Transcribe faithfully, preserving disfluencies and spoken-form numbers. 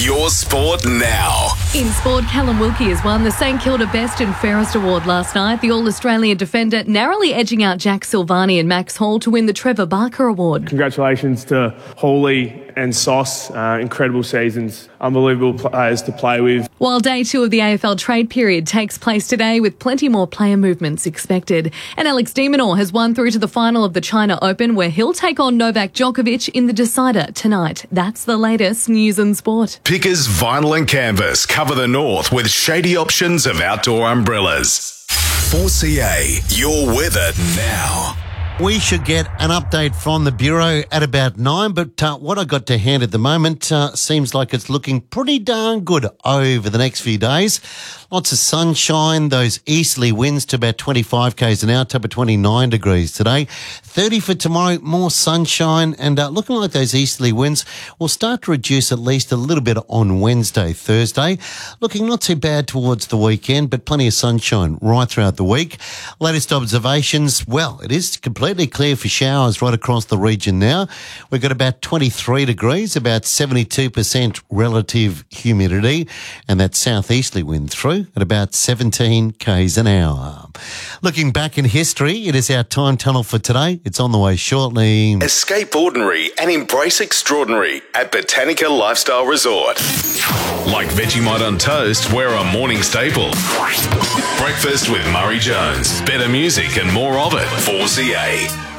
Your sport now. In sport, Callum Wilkie has won the St Kilda Best and Fairest Award last night. The All-Australian defender narrowly edging out Jack Silvani and Max Hall to win the Trevor Barker Award. Congratulations to Hawley and Sauce. Uh, incredible seasons. Unbelievable players to play with. While day two of the A F L trade period takes place today with plenty more player movements expected. And Alex de Minaur has won through to the final of the China Open, where he'll take on Novak Djokovic in the decider tonight. That's the latest news and sport. Pickers Vinyl and Canvas cover the north with shady options of outdoor umbrellas. four C A, your weather now. We should get an update from the Bureau at about nine, but uh, what I got to hand at the moment uh, seems like it's looking pretty darn good over the next few days. Lots of sunshine, those easterly winds to about twenty-five kays an hour, top of twenty-nine degrees today. thirty for tomorrow, more sunshine, and uh, looking like those easterly winds will start to reduce at least a little bit on Wednesday, Thursday. Looking not too bad towards the weekend, but plenty of sunshine right throughout the week. Latest observations, well, it is completely clear for showers right across the region now. We've got about twenty-three degrees, about seventy-two percent relative humidity, and that southeasterly wind through at about seventeen kays an hour. Looking back in history, it is our time tunnel for today. It's on the way shortly. Escape ordinary and embrace extraordinary at Botanica Lifestyle Resort. Like Vegemite on toast, we're a morning staple. Breakfast with Murray Jones. Better music and more of it. four C A.